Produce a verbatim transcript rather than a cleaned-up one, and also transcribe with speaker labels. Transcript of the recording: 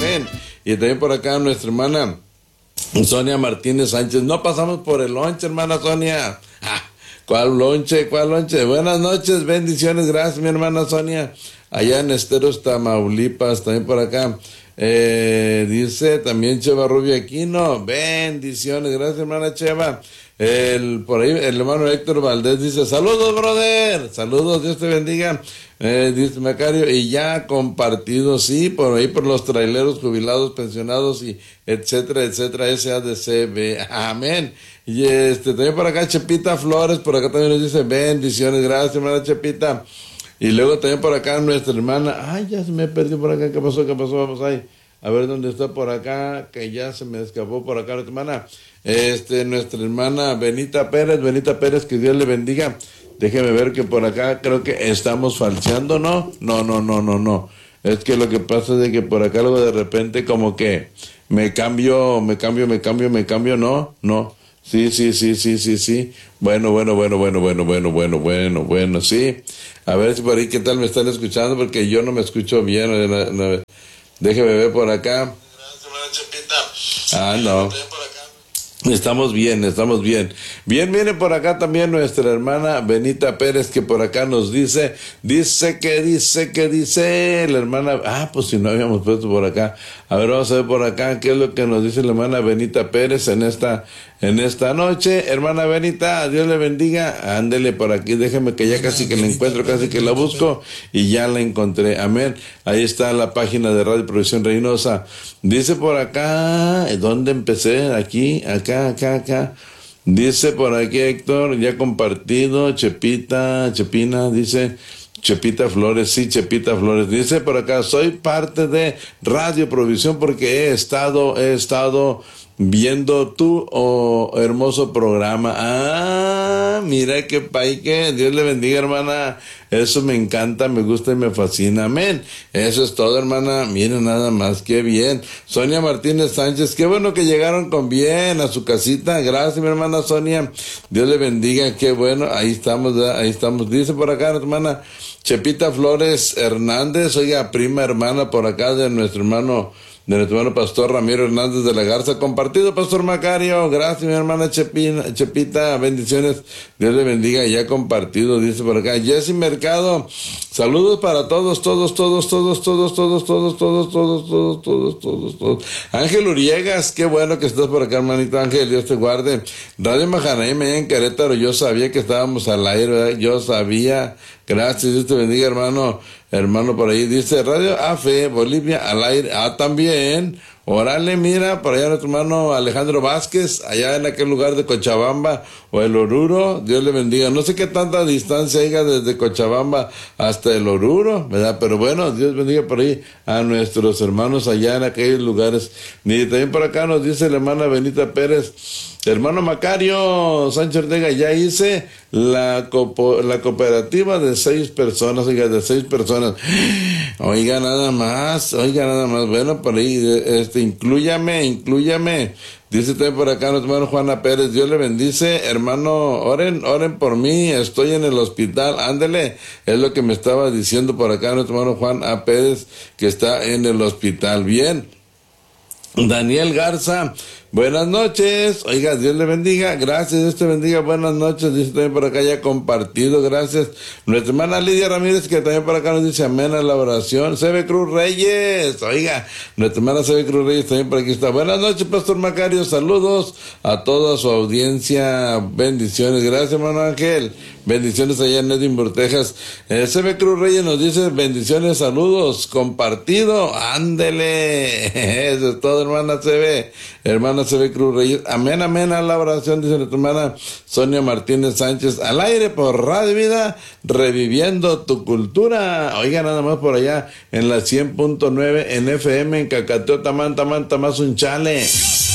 Speaker 1: amén. Y también por acá nuestra hermana Sonia Martínez Sánchez. No pasamos por el lonche, hermana Sonia. Ah, ¿cuál lonche? ¿Cuál lonche? Buenas noches, bendiciones, gracias, mi hermana Sonia. Allá en Esteros, Tamaulipas, también por acá. Eh, dice también Cheva Rubio Aquino. Bendiciones, gracias, hermana Cheva. El, por ahí, el hermano Héctor Valdés dice, saludos, brother. Saludos, Dios te bendiga. Eh, dice Macario, y ya compartido, sí, por ahí por los traileros jubilados, pensionados y etcétera, etcétera, S A D C B, amén. Y este, también por acá Chepita Flores, por acá también nos dice bendiciones, gracias, hermana Chepita. Y luego también por acá nuestra hermana, ay, ya se me perdió por acá, ¿qué pasó, qué pasó? Vamos ahí, a ver dónde está por acá, que ya se me escapó por acá nuestra hermana, este, nuestra hermana Benita Pérez, Benita Pérez, que Dios le bendiga. Déjeme ver que por acá creo que estamos falseando, ¿no? No, no, no, no, no. Es que lo que pasa es de que por acá luego de repente como que me cambio, me cambio, me cambio, me cambio, no, no. Sí, sí, sí, sí, sí, sí. Bueno, bueno, bueno, bueno, bueno, bueno, bueno, bueno, bueno, sí. A ver si por ahí qué tal me están escuchando, porque yo no me escucho bien. No, no. Déjeme ver por acá. Ah, no. Estamos bien, estamos bien. Bien, viene por acá también nuestra hermana Benita Pérez, que por acá nos dice, dice que dice que dice la hermana, ah, pues si no habíamos puesto por acá. A ver, vamos a ver por acá qué es lo que nos dice la hermana Benita Pérez en esta, en esta noche. Hermana Benita, Dios le bendiga. Ándele por aquí, déjeme que ya casi que la encuentro, casi que la busco y ya la encontré. Amén. Ahí está la página de Radio Provisión Reynosa. Dice por acá, ¿dónde empecé? Aquí, acá, acá, acá. Dice por aquí Héctor, ya compartido, Chepita, Chepina, dice Chepita Flores, sí, Chepita Flores. Dice por acá, soy parte de Radio Provisión porque he estado, he estado viendo tu oh, hermoso programa. Ah, mira qué paique, Dios le bendiga, hermana. Eso me encanta, me gusta y me fascina. Amén. Eso es todo, hermana. Miren nada más, qué bien. Sonia Martínez Sánchez, qué bueno que llegaron con bien a su casita. Gracias, mi hermana Sonia. Dios le bendiga, qué bueno. Ahí estamos, ahí estamos. Dice por acá, hermana Chepita Flores Hernández, oiga, prima hermana por acá de nuestro hermano, de nuestro hermano Pastor Ramiro Hernández de la Garza. Compartido, Pastor Macario. Gracias, mi hermana Chepina, Chepita. Bendiciones. Dios le bendiga. Ya compartido, dice por acá. Jessy Mercado. Saludos para todos, todos, todos, todos, todos, todos, todos, todos, todos, todos, todos, todos, todos. Ángel Uriegas. Qué bueno que estás por acá, hermanito Ángel. Dios te guarde. Radio Majanaim, allá en Querétaro. Yo sabía que estábamos al aire, ¿verdad? Yo sabía. Gracias. Dios te bendiga, hermano. Hermano, por ahí dice Radio A F E, Bolivia al aire. Ah, también. Órale, mira, por allá nuestro hermano Alejandro Vázquez, allá en aquel lugar de Cochabamba o el Oruro. Dios le bendiga. No sé qué tanta distancia haya desde Cochabamba hasta el Oruro, ¿verdad? Pero bueno, Dios bendiga por ahí a nuestros hermanos allá en aquellos lugares. Y también por acá nos dice la hermana Benita Pérez. Hermano Macario Sánchez Ortega, ya hice la, copo, la cooperativa de seis personas, oiga, de seis personas. Oiga, nada más, oiga, nada más. Bueno, por ahí, este, inclúyame, inclúyame. Dice también por acá nuestro hermano Juana Pérez, Dios le bendice. Hermano, oren, oren por mí, estoy en el hospital, ándele. Es lo que me estaba diciendo por acá nuestro hermano Juan A. Pérez, que está en el hospital. Bien. Daniel Garza, buenas noches. Oiga, Dios le bendiga. Gracias, Dios te bendiga. Buenas noches. Dice también por acá ya compartido. Gracias. Nuestra hermana Lidia Ramírez, que también por acá nos dice amén a la oración. Sebe Cruz Reyes. Oiga, nuestra hermana Sebe Cruz Reyes también por aquí está. Buenas noches, Pastor Macario. Saludos a toda su audiencia. Bendiciones. Gracias, hermano Ángel. Bendiciones allá en Edimburgo, Texas. Eh, Sebe Cruz Reyes nos dice bendiciones, saludos, compartido. Ándele. Eso es todo, hermana Sebe. Hermana Sebe Cruz Reyes. Amén, amén a la oración, dice nuestra hermana Sonia Martínez Sánchez. Al aire por Radio Vida, reviviendo tu cultura. Oiga, nada más por allá en la cien punto nueve en F M en Cacateo, Tamán, Tamán, Tamazunchale.